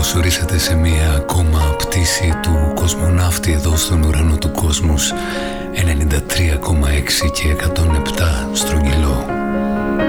Καλώς ορίσατε σε μία ακόμα πτήση του κοσμοναύτη εδώ στον ουρανό του κόσμους 93,6 και 107